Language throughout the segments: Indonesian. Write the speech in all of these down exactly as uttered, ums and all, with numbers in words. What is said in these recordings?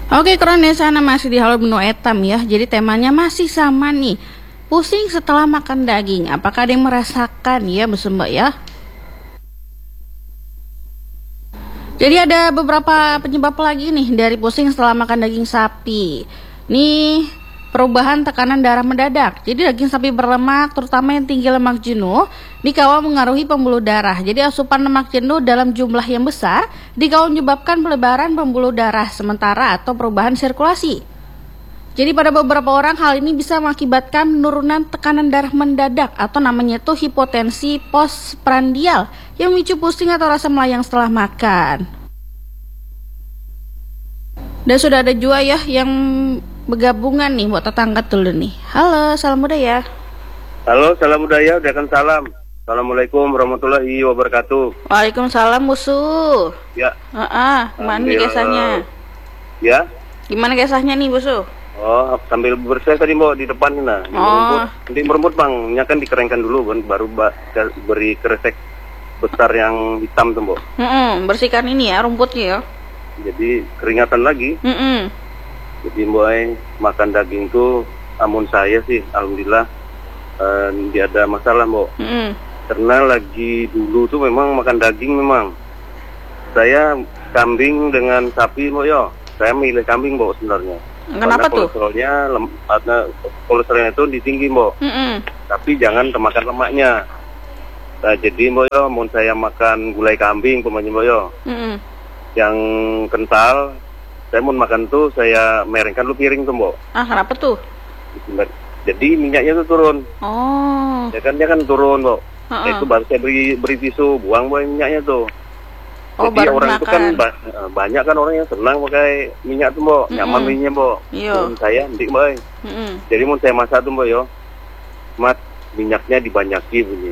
Oke, keren ya, sana masih di Halo Menu Etam ya. Jadi temanya masih sama nih. Pusing setelah makan daging. Apakah ada yang merasakan ya, bersama Mbak ya? Jadi ada beberapa penyebab lagi nih dari pusing setelah makan daging sapi. Nih, perubahan tekanan darah mendadak. Jadi daging sapi berlemak, terutama yang tinggi lemak jenuh, dikawal mengaruhi pembuluh darah. Jadi asupan lemak jenuh dalam jumlah yang besar dikawal menyebabkan pelebaran pembuluh darah sementara atau perubahan sirkulasi. Jadi pada beberapa orang hal ini bisa mengakibatkan penurunan tekanan darah mendadak atau namanya itu hipotensi postprandial yang memicu pusing atau rasa melayang setelah makan. Dan sudah ada juga ya yang bergabungan nih buat tetangga dulu nih. Halo, salam budaya. Halo, salam budaya, udahakan salam. Assalamualaikum warahmatullahi wabarakatuh. Waalaikumsalam musuh. Ya. Ah, gimana nih kisahnya? Ya. Gimana kisahnya nih musuh? Oh, sambil bersih tadi mau di depan nah. Di Oh. Nanti merumput bang, nya kan dikeringkan dulu kan, baru ba beri kresek besar yang hitam tuh mbok. Mm-mm, bersihkan ini ya rumputnya ya. Jadi keringatan lagi. Mm-mm. Jadi boy makan daging tuh, amun saya sih, alhamdulillah eh, dia ada masalah mbok. Mm-mm. Karena lagi dulu tuh memang makan daging memang. Saya kambing dengan sapi mbok yo. Saya milih kambing mbok sebenarnya. Kenapa karena tuh? kolesterolnya, lem, karena kolesterolnya itu tinggi mbok. Mm-mm. Tapi jangan kemakan lemaknya. Nah jadi mbok yo, mau saya makan gulai kambing pemain mbok yo, Mm-mm. yang kental, saya mau makan tuh saya merengkan lu piring tuh mbok. Ah, kenapa tuh? Jadi minyaknya tuh turun. Oh. Ya kan dia kan turun mbok. Uh-uh. Itu baru saya beri beri tisu, buang boy minyaknya tuh. Oh, Jadi baru orang makan. itu kan ba banyak kan orang yang senang pakai minyak tuh mbok, Mm-mm. nyaman minyaknya mbok. Iya. Dan saya ndik boy. Mm-mm. Jadi mau saya masak tuh mbok yo, mat minyaknya dibanyaki bunyi.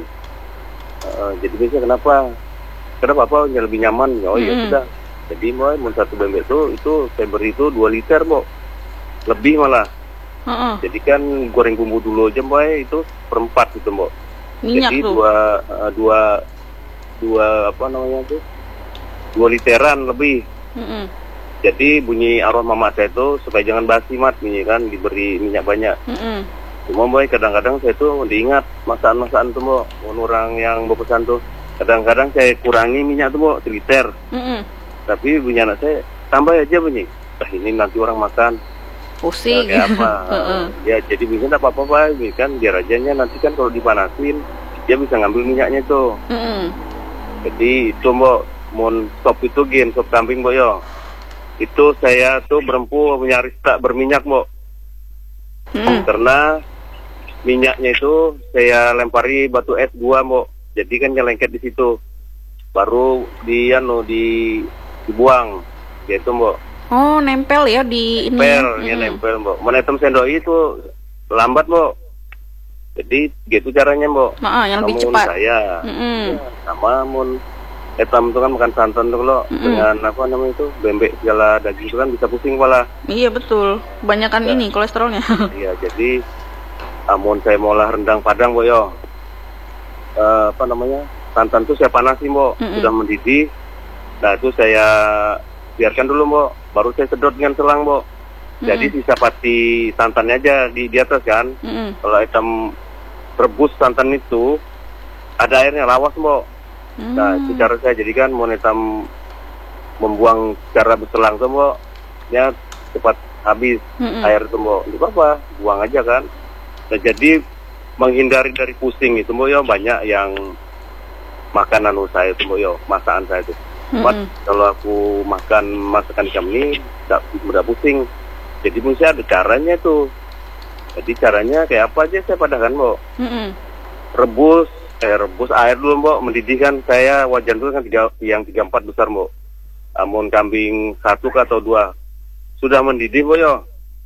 Uh, jadi biasanya kenapa? Kenapa apa yang lebih nyaman? Oh ya Mm-mm. sudah. Jadi boy, mau satu bebek tuh itu saya beri itu dua liter mbok, lebih malah. Uh-uh. Jadi kan goreng bumbu dulu aja boy itu perempat gitu mbok. Minyak Jadi tuh. dua uh, dua dua apa namanya tuh? Dua literan lebih. Mm-mm. Jadi bunyi aroma mama saya itu supaya jangan basi mat bunyi kan diberi minyak banyak. Mm-mm. Cuma boy kadang-kadang saya tuh diingat masakan-masakan tuh mbok, orang yang berpesan tuh kadang-kadang saya kurangi minyak tuh mbok seliter. Mm-mm. Tapi bunyi anak saya tambah aja bunyi. Nah ini nanti orang makan. Pusing. Ya, kayak apa? Uh-uh. Ya jadi bunyi apa apa pak, kan biar aja nanti kan kalau dipanasin dia bisa ngambil minyaknya tuh. Mm-mm. Jadi itu mbok mon sop itu game sop kambing mbok yo. Itu saya tuh berempu nyaris tak berminyak mbok. Mm. Karena minyaknya itu saya lempari batu es gua mbok. Jadi kan nyelengket di situ. Baru di anu di dibuang. Gitu mbok. Oh, nempel ya di Nempel, ini. ya Mm-mm. nempel mbok. Menetem sendok itu lambat mbok. Jadi gitu caranya mbok. Nah, yang lebih Namun cepat. saya Mm-mm. ya, sama mun etam itu kan makan santan tuh lo Mm-mm. dengan apa namanya itu bembek segala daging itu kan bisa pusing kepala. Iya betul. Kebanyakan Ya. ini kolesterolnya. Iya jadi amun saya mau olah rendang padang mbok yo, eh, apa namanya santan tuh saya panasi mbok, Mm-mm. sudah mendidih. Nah itu saya biarkan dulu mbok, baru saya sedot dengan selang mbok. Jadi Mm-mm. sisa pati santannya aja di di atas kan. Mm-mm. Kalau etam rebus santan itu ada airnya lawas mbok. Nah, itu Mm. cara saya jadikan mau netam membuang secara berselang tuh mbok, ya cepat habis Mm-mm. air itu mbok. Itu apa? Buang aja kan. Nah, jadi menghindari dari pusing itu mbok yo banyak yang makanan saya itu mbok yo, masakan saya itu. Buat Mm-mm. kalau aku makan masakan ikan ini tidak mudah pusing. Jadi mesti ada caranya tuh. Jadi caranya kayak apa aja saya padahkan mbok. Mm-mm. Rebus eh rebus air dulu mbok, mendidihkan saya wajan dulu kan tiga, yang tiga empat besar mbok. Amun kambing satu atau dua sudah mendidih mbok yo,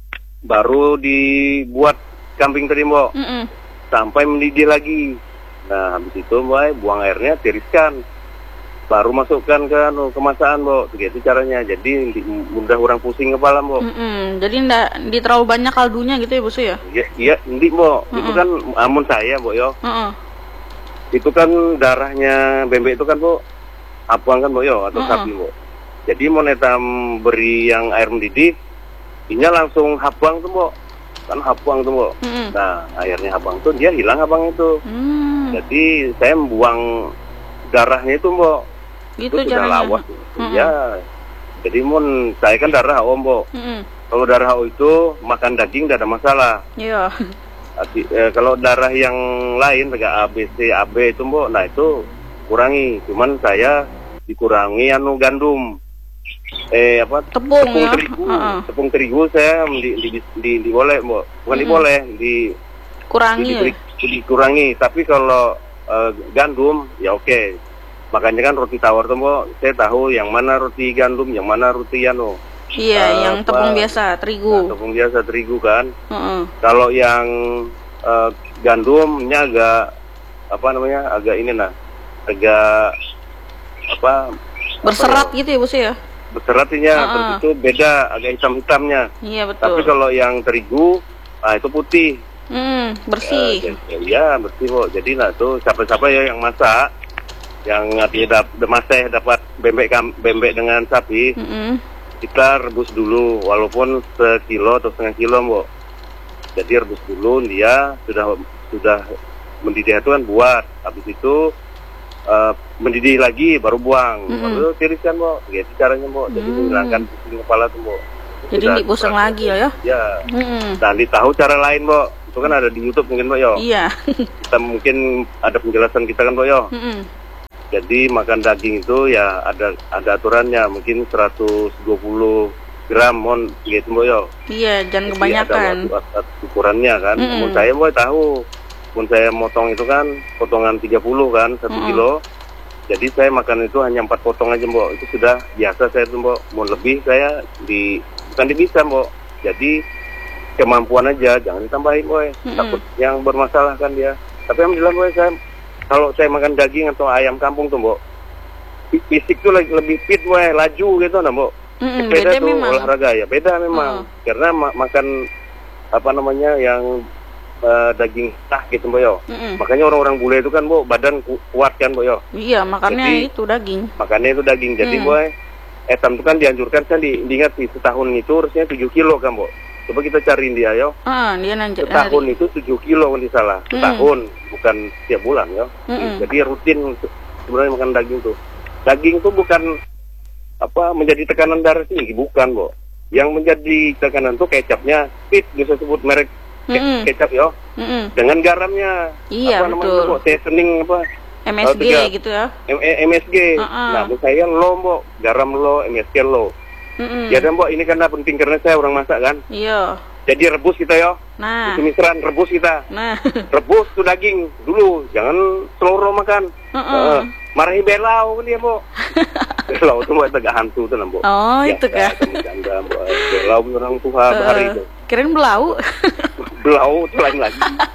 baru dibuat kambing tadi mbok Mm-mm. sampai mendidih lagi. Nah habis itu mbok buang airnya, tiriskan, baru masukkan ke anu kemasan mbok. Begitu caranya. Jadi di- mudah orang pusing kepala mbok. Mm-mm. Jadi ndak di terlalu banyak kaldunya gitu ya, Bos ya? Iya iya ndi mbok. Itu Mm-mm. kan amun saya mbok yo. Heeh. Itu kan darahnya bebek itu kan bu abang kan bu yo atau Mm-mm. sapi bu. Jadi mau netam beri yang air mendidih Ini langsung habang tuh Mbok, kan habang tuh Mbok. Mm-mm. Nah akhirnya habang tuh dia hilang habang itu. Hmm. Jadi saya membuang darahnya itu Mbok. Gitu Itu sudah caranya. lawas. Mm-mm. Ya. Jadi mun saya kan darah H O Mbok. Mm-mm. Kalau darah H O itu makan daging tidak ada masalah. Iya. Arti- eh, kalau darah yang lain kayak A B C, A B itu Mbok, nah itu kurangi. Cuman saya dikurangi anu gandum. Eh apa? Tepung, ya. terigu. Uh-uh. Tepung terigu saya di di di, di, di boleh Mbok. Bukan Mm-mm. diboleh, di Kurangi. di, ya? di, dikurangi. Tapi kalau eh, gandum ya oke. Makanya kan roti tawar tuh Mbok, saya tahu yang mana roti gandum, yang mana roti anu. Iya, Eh, yang apa? tepung biasa, Nah, terigu. tepung biasa terigu kan. Heeh. Kalau yang eh, gandumnya agak apa namanya? Agak ini nah. Agak apa? Berserat apa gitu ya, Bos ya? berseratnya, Ah, terus ah. itu beda, agak hitam-hitamnya. Iya, Tapi betul. kalau yang terigu, ah itu putih. Hmm, Ya, bersih. ya, ya, bersih kok. Jadi nah tuh siapa-siapa ya yang masak, yang artinya dap, masih dapat bembek kam, bembek dengan sapi, Mm-mm. kita rebus dulu, walaupun sekilo atau setengah kilo Mbok. Jadi rebus dulu, dia sudah sudah mendidih itu kan buat, habis itu eh, mendidih lagi baru buang, Mm-mm. baru tiriskan Mbok. Gitu caranya Mbok. Jadi Mm. menghilangkan pusing kepala tuh Mbok. Jadi Sudah dipusing dipakai. lagi ya? Ya. Mm-mm. Dan ditahu cara lain Mbok. Itu kan ada di YouTube mungkin Mbok yo. Iya. Kita mungkin ada penjelasan kita kan Mbok yo. Mm-mm. Jadi makan daging itu ya ada ada aturannya, mungkin seratus dua puluh gram mon gitu Mbok yo. Iya, jangan Jadi kebanyakan. ada at- at- ukurannya kan. Mm-mm. Namun saya mau tahu, pun saya motong itu kan potongan tiga puluh kan satu Mm-mm. kilo. Jadi saya makan itu hanya empat potong aja Mbok. Itu sudah biasa saya tuh Mbok. Mau lebih saya di bukan di bisa Mbok. Jadi kemampuan aja, jangan ditambahin boy. Mm-mm. Takut yang bermasalah kan dia. Tapi alhamdulillah boy, saya kalau saya makan daging atau ayam kampung tuh Mbok, fi- fisik tuh lagi lebih fit boy, laju gitu nah Mbok. Mm-mm, Beda beda tuh memang. olahraga ya, beda memang. Oh. Karena ma- makan apa namanya yang eh, daging tah gitu Mbok yo. Mm-mm. Makanya orang-orang bule itu kan Mbok badan ku- kuat kan Mbok yo. Iya, makannya Jadi- itu daging. Makannya itu daging. Jadi Hmm. boy, etam itu kan dianjurkan kan di, diingat sih setahun itu harusnya tujuh kilo kan Mbok. Coba kita cariin dia yo. Ah, dia nanti. Setahun itu tujuh kilo kalau tidak salah. Hmm. Setahun, bukan tiap bulan ya. Mm-mm. Jadi rutin untuk- sebenarnya makan daging tuh. Daging tuh bukan apa menjadi tekanan darah tinggi, bukan, Bo. Yang menjadi tekanan tuh kecapnya, pit bisa sebut merek ke- Mm-mm. kecap ya. Mm-mm. Dengan garamnya. Iya, apa betul. namanya, Bo? Seasoning apa? M S G tiga. gitu ya. M- M S G. Uh-uh. Nah, menurut saya low, Bo. Garam low, M S G low. Mm-mm. Ya dan Bo, ini karena penting karena saya orang masak kan. Iya. Jadi rebus kita ya. Nah. Itu misalkan rebus kita. Nah. Rebus tuh daging dulu, jangan seloro makan. Heeh. Uh, marahi belau kan dia, Bo. Belau tuh Bo, tegak hantu tuh, Bo. Oh, Ya, itu kah? kamu canda, Bo. Belau orang Tuhan Eh, bahari itu. kirain belau. Belau itu lain lagi.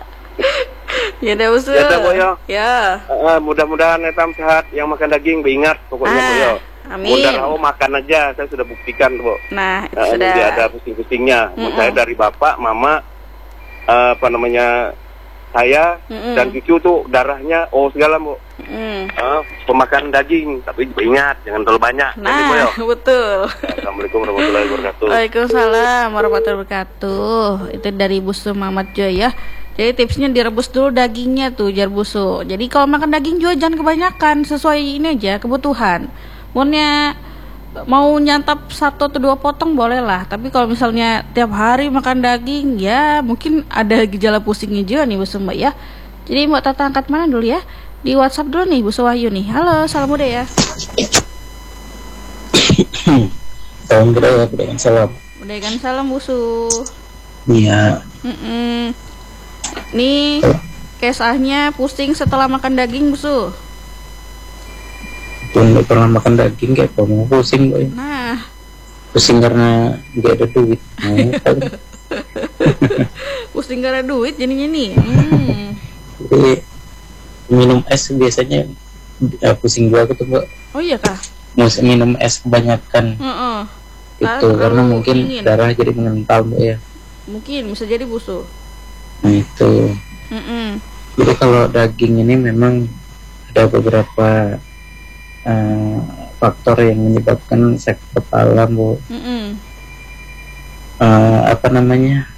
Ya udah usul. Ya udah, Bo, ya. Ya. Uh, mudah-mudahan etam sehat, yang makan daging beingat pokoknya, Bo, ya. Ah, amin. Bunda Rao makan aja, saya sudah buktikan, Bo. Nah, itu Uh, sudah. Tidak ada pusing-pusingnya. Mm-mm. Saya dari bapak, mama, uh, apa namanya, saya Mm-mm. dan cucu tuh darahnya oh segala, Bo. Mm. Uh, pemakan daging, tapi ingat jangan terlalu banyak. Nanti, Bo, Nah, ya. betul. Assalamualaikum warahmatullahi wabarakatuh. Waalaikumsalam warahmatullahi wabarakatuh. Itu dari Busu Muhammad Joy ya. Jadi tipsnya direbus dulu dagingnya tuh jar busu. Jadi kalau makan daging juga jangan kebanyakan, sesuai ini aja kebutuhan. Maunya mau nyantap satu atau dua potong boleh lah. Tapi kalau misalnya tiap hari makan daging ya mungkin ada gejala pusingnya juga nih Busu Mbak ya. Jadi Mbak Tata angkat mana dulu ya? Di WhatsApp dulu nih Busu Wahyu nih. Halo, salam muda ya. Salam budaya, budaya salam. Udah kan salam Busu. Iya, Mm-mm. Nih kisahnya pusing setelah makan daging Busu. pun nggak pernah makan daging kayak apa mau pusing, boy. Nah, Pusing karena nggak ada duit. Nah, kan. pusing gara duit jadinya nih. Hmm. Jadi minum es biasanya eh, pusing gua tuh, Mbak. Oh iya kah? Mau minum es kebanyakan Heeh. itu Terlalu karena mungkin dingin. darah jadi mengental, Mbak ya. Mungkin bisa jadi Busu. Nah itu. Mm-mm. Jadi kalau daging ini memang ada beberapa eh, faktor yang menyebabkan sakit kepala, Bu. Mm-mm. eh, apa namanya,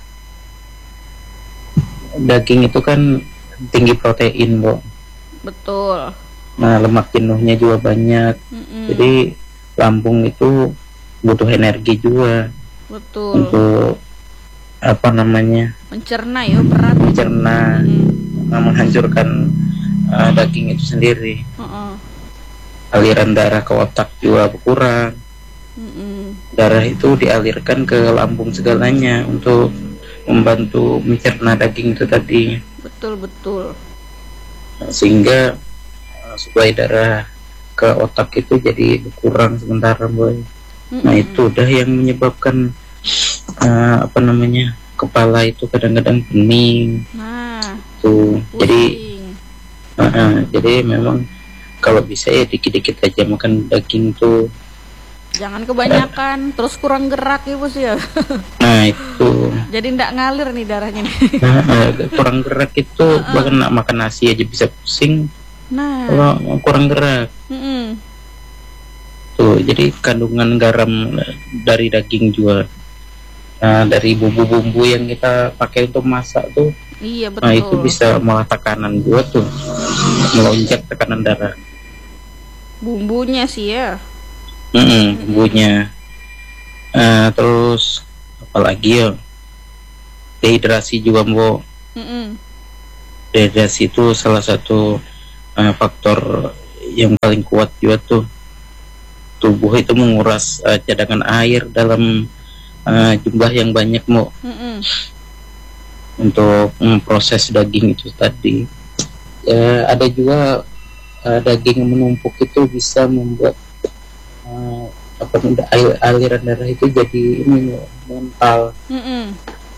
daging itu kan tinggi protein, Bu. Betul. Nah, lemak jenuhnya juga banyak. Mm-mm. Jadi lambung itu butuh energi juga Betul. untuk apa namanya, Mencerna ya, berat. mencerna, Mm. menghancurkan uh, daging itu sendiri. Uh-uh. Aliran darah ke otak juga berkurang. Mm-mm. Darah itu dialirkan ke lambung segalanya untuk membantu mencerna daging itu tadi. Betul betul. Nah, sehingga uh, suplai darah ke otak itu jadi berkurang sementara, Boy. Mm-mm. Nah, itu udah yang menyebabkan uh, apa namanya, kepala itu kadang-kadang pening Nah, tuh. Jadi pusing. uh, uh, jadi memang kalau bisa ya dikit-dikit aja makan daging tuh. Jangan kebanyakan, terus kurang gerak ya bos ya. Nah itu Jadi ndak ngalir nih darahnya nih. nah, uh, kurang gerak itu bahkan nak makan nasi aja bisa pusing Nah, kalau kurang gerak mm-mm. tuh. Jadi kandungan garam dari daging juga, nah, dari bumbu-bumbu yang kita pakai untuk masak tuh, Iya betul. nah itu bisa malah tekanan gua tuh melonjak, tekanan darah. Bumbunya sih ya. Mm-mm, bumbunya. Uh, terus apalagi ya, dehidrasi juga, Mbok. Mm-mm. Dehidrasi itu salah satu uh, faktor yang paling kuat juga tuh. Tubuh itu menguras uh, cadangan air dalam uh, jumlah yang banyak, Mbok, Mm-mm. untuk memproses daging itu tadi. Ya, ada juga uh, daging yang menumpuk itu bisa membuat uh, apa air, aliran darah itu jadi ini mental. Mm-mm.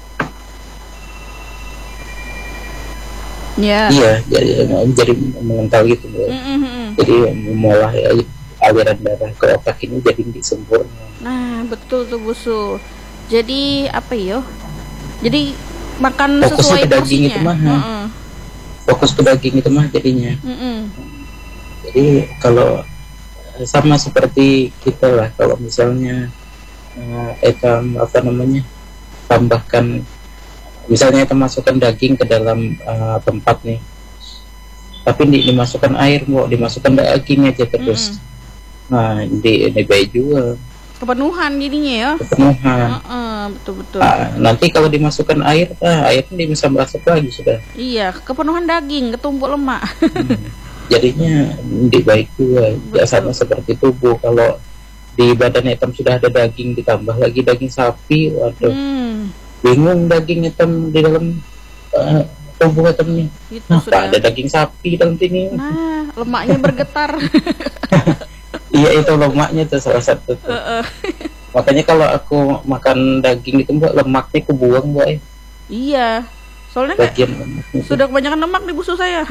Ya. Iya, jadi jadi mengental gitu, Mbak. Mm-mm. Jadi mengolah aliran darah ke otak ini jadi lebih sempurna. Nah betul tuh busu. Jadi apa yo? Jadi makan Fokusnya sesuai ke daging porsinya. itu mah. Mm-mm. Fokus ke daging itu mah jadinya. Mm-mm. Jadi kalau eh, sama seperti kita lah, kalau misalnya uh, etam apa namanya, tambahkan, misalnya kita masukkan daging ke dalam uh, tempat nih, tapi di, dimasukkan air, mau dimasukkan daging aja terus. Mm-mm. Nah, ini, ini baik juga, Kepenuhan jadinya ya. kepenuhan. Heeh, betul-betul. Nah, nanti kalau dimasukkan air, ah, airnya bisa merasuk lagi sudah. Iya, kepenuhan daging, ketumpuk lemak. Hmm. Jadinya ini baik juga. Ya, sama seperti tubuh, kalau di badan hitam sudah ada daging, ditambah lagi daging sapi, waduh, Hmm, bingung daging hitam di dalam uh, tubuh hitamnya. itu Nah, sudah. ada daging sapi dalam sini. Nah, lemaknya bergetar. Iya, itu lemaknya tuh salah satu tuh. Heeh. Makanya kalau aku makan daging itu, Mbak, lemaknya kubuang, Mbak. Eh. Iya. Soalnya kayak Bagian lemaknya. sudah kebanyakan lemak di busu saya.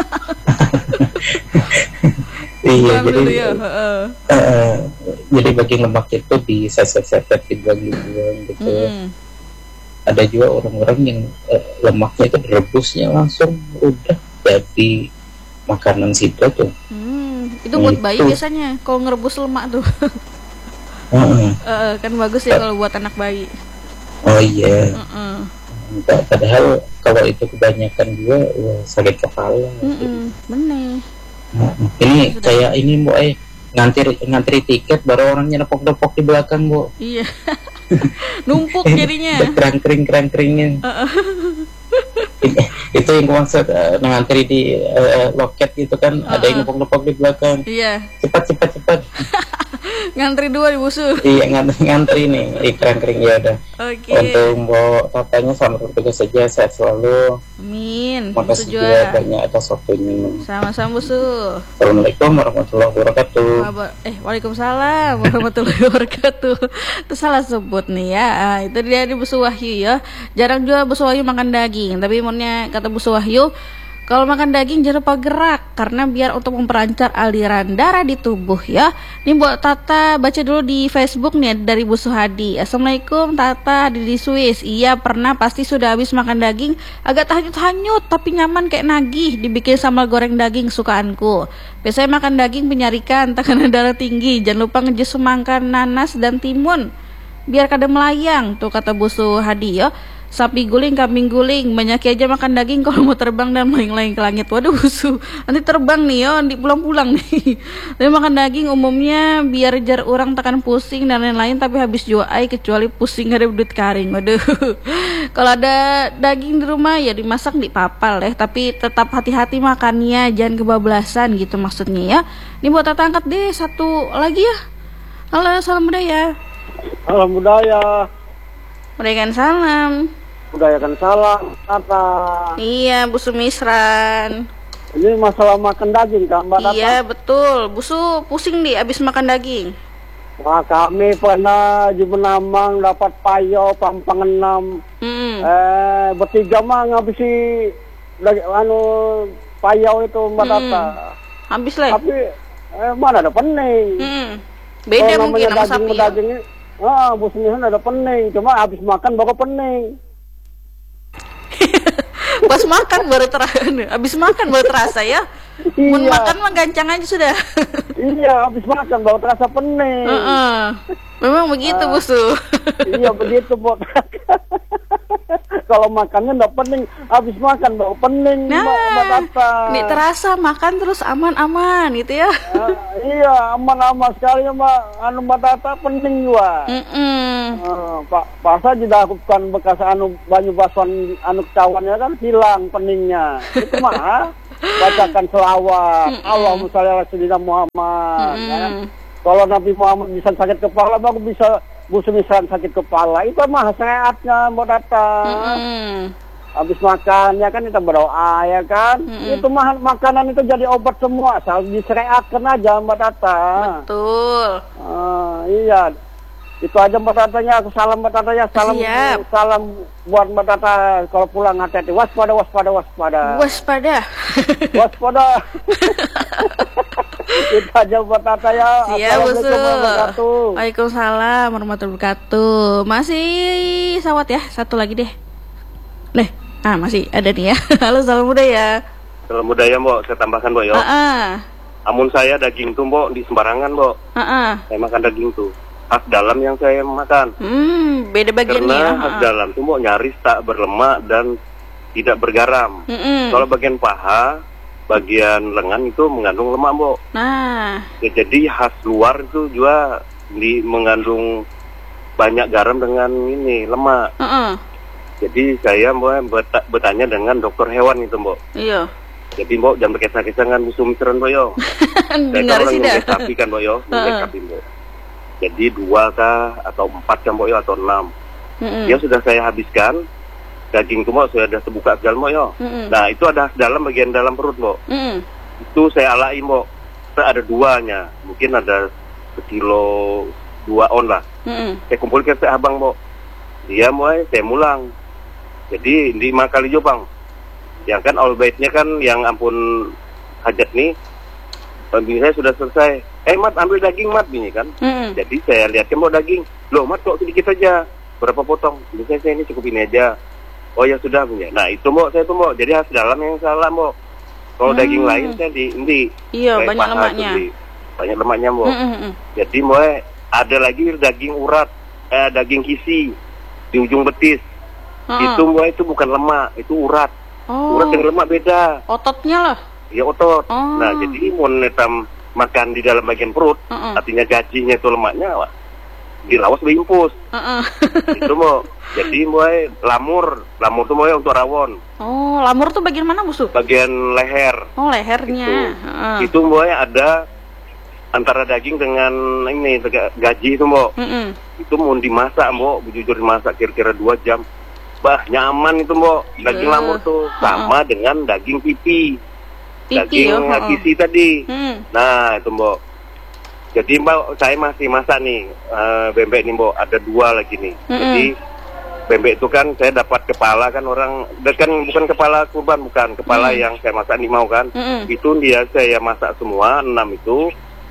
Iya, Buang jadi dulu ya. Heeh. eh, jadi bagian lemak itu diseset-seset, dibuang-dibuang gitu. Mm-mm. Ada juga orang-orang yang eh, lemaknya itu direbusnya langsung udah jadi makanan situ tuh. Hmm, itu buat bayi Itu. biasanya kalau ngerebus lemak tuh. Heeh. Heeh, kan bagus ya kalau buat anak bayi. Oh iya. Heeh. Pa- Padahal kalau itu kebanyakan juga, wah, sakit kepala. Mm-mm, bener. Heeh. Ini kayak ini, Bu, eh ngantri ngantri tiket baru orangnya nepok-nepok di belakang, Bu. Iya. Numpuk jadinya. Kerang-kering kerang-keringin. Itu yang maksud, uh, ngantri di uh, loket gitu kan, ada yang nepok-nepok di belakang. Iya. Cepat cepat cepat. Ngantri dua di busu. Iya, ngantri, ngantri nih di kerang-kering. Ya udah. Oke. Untuk Mbok Tatanya selamat bertugas saja, sehat selalu. Amin. Makasih Busu juga juga. banyak atas waktunya. Sama-sama busu. Assalamualaikum warahmatullahi wabarakatuh. Waba- Eh, waalaikumsalam warahmatullahi wabarakatuh. Itu salah sebut nih ya. Ah, itu dia di busu Wahyu ya. Jarang juga busu Wahyu makan daging. Tapi maunya kata busu Wahyu, kalau makan daging jangan lupa gerak karena biar untuk memperancar aliran darah di tubuh ya. Ini buat Tata baca dulu di Facebook nih dari Bu Suhadi. Assalamualaikum Tata di, di Swiss. Iya pernah pasti sudah habis makan daging agak hanyut-hanyut tapi nyaman kayak nagih dibikin sambal goreng daging sukaanku. Biasanya makan daging penyarikan tekanan darah tinggi. Jangan lupa ngejus semangka, nanas dan timun. biar kada melayang. Tuh kata Busu Hadi ya. Sapi guling, kambing guling, banyak aja makan daging kalau mau terbang dan melayang-layang ke langit. Waduh Busu, nanti terbang nih yo, nanti pulang-pulang nih. Tapi makan daging umumnya biar jar orang tekan pusing dan lain-lain, tapi habis jua ai kecuali pusing ada duit karing. Waduh. Kalau ada daging di rumah ya dimasak di papal deh, tapi tetap hati-hati makannya, jangan kebablasan gitu maksudnya ya. Ini buat Tata angkat deh satu lagi ya. Halo, salam budaya. Salam budaya. Berikan salam. Budayakan salam, Tata. Iya, Bu Sumisran. Ini masalah makan daging, kan, Mbak Tata? Iya, betul. Busu pusing nih abis makan daging. Wah, kami pernah di Menamang dapat payo, pampang enam. Hmm. Eh, bertiga mah ngabisi daging, anu, payo itu, Mbak Hmm. Tata. Habis lah. Tapi, eh, mana ada pening. Hmm. Beda Kalau mungkin namanya sama sapi. daging, Ya? daging ini, ah, Bu Sumisran ada pening. Cuma habis makan baru pening. Pas makan baru terasa, habis makan baru terasa ya. Mun Iya. makan mah gancang aja sudah. Iya, habis makan baru terasa pening. Heeh. Memang begitu, Ah. Busu. Iya begitu, Bot. Kalau makannya nggak pening, habis makan baru pening, Mbak Mbak Nah, Tata. ini terasa makan terus aman-aman gitu ya. Ah, iya, aman-aman sekali Mbak. Anu Mbak Tata pening juga. Mm-mm. Ah, Pak Pasa dilakukan bekas anu banyu basuhan anu cawannya kan hilang peningnya. Itu mah bacakan selawat. Allahumma sholli ala sayyidina Muhammad. Ya. Mm-mm. Kalau Nabi Muhammad bisa sakit kepala, baru bisa Bu Sumisran sakit kepala. Itu mah sehatnya Mbak Tata. Mm-mm. Habis makan ya kan kita berdoa ya kan. Mm-mm. Itu mah makanan itu jadi obat semua. Asal disereatkan aja Mbak Tata. Betul. Ah, iya. Itu aja Mbak Tatanya. Aku salam Mbak Tatanya. Salam Siap. salam buat Mbak Tata kalau pulang hati-hati. Waspada, waspada, waspada. Waspada. Waspada. Itu aja Mbak Tata ya. Siap, Busu. Assalamualaikum warahmatullahi wabarakatuh. Waalaikumsalam warahmatullahi wabarakatuh. Masih sawat ya, satu lagi deh. Leh, ah masih ada nih ya. Halo, salam budaya. Salam budaya, Mbok. Saya tambahkan, Mbok, yo. Ah, Amun saya daging tuh, Mbok, di sembarangan, Mbok. ah, ah. Saya makan daging tuh. Khas dalam yang saya makan. Hmm, beda bagiannya. Karena Ah, khas ah. dalam tuh, Mbok, nyaris tak berlemak dan tidak bergaram. Mm-mm. Kalau bagian paha, bagian lengan itu mengandung lemak, Mbok. Nah, Ya, jadi khas luar itu juga di mengandung banyak garam dengan ini lemak. heeh. Jadi saya mau berta- bertanya dengan dokter hewan itu, Mbok. Iya. Jadi Mbok jangan berkesah-kesah dengan musuh Sumisran, Mbok, yo. Saya Dengar kan orang sih yang dah. nyembelih sapi kan, Mbok, yo. Nyembelih Heeh. sapi, Mbok. Jadi dua kah atau empat kan, Mbok, yo, atau enam. Mm-mm. Ya sudah saya habiskan. Daging itu, Mbok, sudah ada sebuka segala, Mbok, yo. Mm-mm. Nah, itu ada dalam bagian dalam perut, Mbok. Mm-mm. Itu saya alain, Mbok. Saya ada duanya. Mungkin ada sekilo dua on lah. Mm-mm. Saya kumpulkan ke abang, Mbok. Dia mulai saya mulang. Jadi lima kali juga, Bang. Yang kan all baitnya kan yang ampun hajat nih. Bini saya sudah selesai. Eh, Mat, ambil daging, Mat, ini kan. Mm-mm. Jadi saya lihatkan mau daging. Loh, Mat, kok sedikit saja. Berapa potong? Bini saya, saya ini cukup ini aja. Oh ya sudah, punya. Nah, itu, Mbok, saya tuh, Mbok. Jadi khas dalam yang salah, Mbok. Kalau Hmm. daging lain saya di ini. Iya, Kayak banyak paha lemaknya. tuh, di- banyak lemaknya, Mbok. Mm-mm. Jadi mulai ada lagi daging urat, eh, daging kisi di ujung betis. Heeh. Itu mulai itu bukan lemak, itu urat. Oh, Urat dengan lemak beda, ototnya lah. ya otot. Oh. Nah jadi mau netam makan di dalam bagian perut, Heeh. artinya gajinya itu lemaknya, wah, dilawas berimpus. Heeh. Itu mau. Jadi mulai lamur, lamur itu mulai untuk rawon, Oh, lamur tuh bagian mana, Busu? bagian leher. Oh, lehernya. Itu. Heeh. Itu mulai ada antara daging dengan ini tega- gaji itu, Mbok. Mm-mm. Itu mau dimasak, Mbok, jujur dimasak kira-kira dua jam. Bah, nyaman itu, Mbok. Daging Eh, lamur tuh sama dengan daging pipi. Pipi, Daging yo, heeh. kisi tadi. Hmm. Nah, itu, Mbok. Jadi, Mbak, saya masih masak nih eh, bebek nih, Mbok. Ada dua lagi nih. Mm-mm. Jadi bebek itu kan saya dapat kepala kan orang, dan kan bukan kepala kurban, bukan kepala Mm. yang saya masak nih mau kan. Mm-mm. Itu dia saya masak semua enam itu.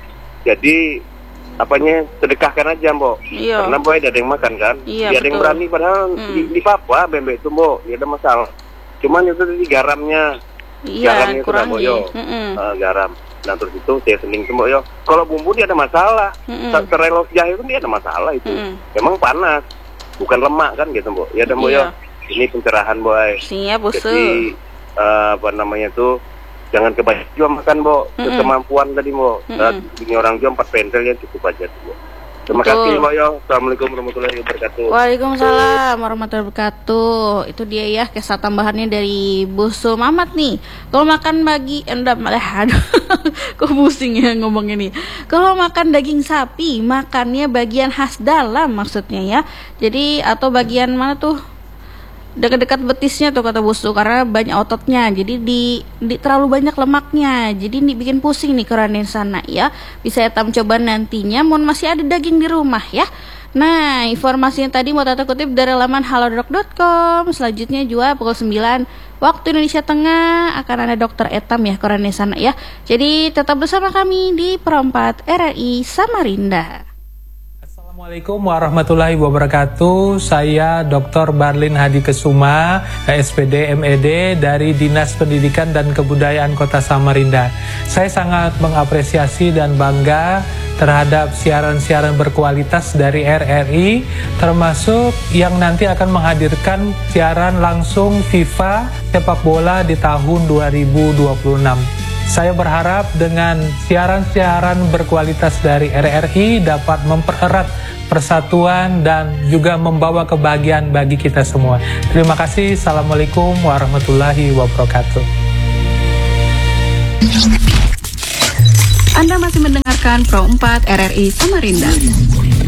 Jadi apanya sedekahkan aja, Mbok. Iya. Karena Mbok ada yang makan kan. Iya, Dia ada yang betul. berani padahal Mm. di, di papa bebek itu, Mbok. Ya ada masalah. Cuman itu tadi garamnya. Iya, Garamnya itu dah, Mbok, kurangi. yo. Mm-mm. Eh, garam. Nah terus itu saya sening semua yo. Kalau bumbu dia ada masalah. Mm-mm. Serelos jahe itu dia ada masalah itu. Mm-mm. Memang panas, bukan lemak kan gitu Mbok. Ya dan Mbok Iya. yo. Ini pencerahan boy. Siap, Busu. Jadi uh, apa namanya tuh jangan kebanyakan juga makan Mbok. Mm-mm. Kemampuan tadi Mbok. Uh, ini orang juga empat pentel ya cukup aja Mbok. Terima Betul. kasih Mbak yo. Assalamualaikum warahmatullahi wabarakatuh. Waalaikumsalam warahmatullahi wabarakatuh. Itu dia ya kisah tambahannya dari Busu Mamat nih. Kalau makan bagi enggak malah aduh. Kok pusing ya ngomong ini. Kalau makan daging sapi, makannya bagian khas dalam maksudnya ya. Jadi atau bagian mana tuh? Dekat-dekat betisnya tuh kata Busu karena banyak ototnya. Jadi di, di terlalu banyak lemaknya. Jadi ini bikin pusing nih keranin sana ya. Bisa Etam coba nantinya mohon masih ada daging di rumah ya. Nah, informasinya tadi mau Tata kutip dari laman halodoc dot com. Selanjutnya juga pukul sembilan waktu Indonesia Tengah akan ada Dokter Etam ya keranin sana ya. Jadi tetap bersama kami di Perempat R R I Samarinda. Assalamualaikum warahmatullahi wabarakatuh. Saya Doktor Barlin Hadi Kesuma, S P D M E D dari Dinas Pendidikan dan Kebudayaan Kota Samarinda. Saya sangat mengapresiasi dan bangga terhadap siaran-siaran berkualitas dari R R I, termasuk yang nanti akan menghadirkan siaran langsung FIFA sepak bola di tahun dua ribu dua puluh enam. Saya berharap dengan siaran-siaran berkualitas dari R R I dapat mempererat persatuan dan juga membawa kebahagiaan bagi kita semua. Terima kasih. Assalamualaikum warahmatullahi wabarakatuh. Anda masih mendengarkan Pro empat R R I Samarinda.